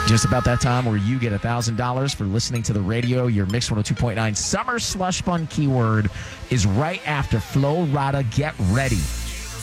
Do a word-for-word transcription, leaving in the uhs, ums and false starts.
Just about that time where you get one thousand dollars for listening to the radio. Your Mix one oh two point nine Summer Slush Fund keyword is right after Flo Rida. Get ready.